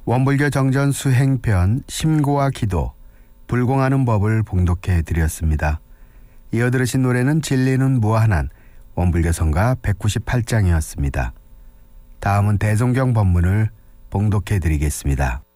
원불교 정전 수행편 심고와 기도, 불공하는 법을 봉독해 드렸습니다. 이어 들으신 노래는 진리는 무한한 원불교 성가 198장이었습니다. 다음은 대종경 법문을 봉독해 드리겠습니다.